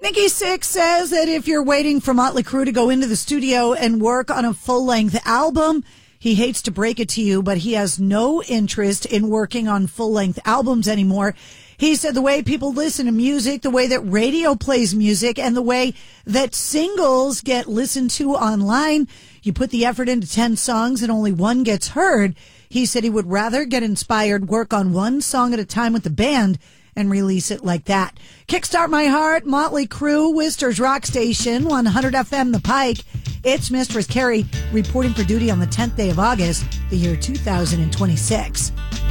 Nikki Sixx says that if you're waiting for Motley Crue to go into the studio and work on a full-length album, he hates to break it to you, but he has no interest in working on full-length albums anymore. He said the way people listen to music, the way that radio plays music, and the way that singles get listened to online, you put the effort into 10 songs and only one gets heard. He said he would rather get inspired, work on one song at a time with the band, and release it like that. Kickstart My Heart, Motley Crue, Worcester's Rock Station, 100 FM The Pike. It's Mistress Carrie reporting for duty on the 10th day of August, the year 2026.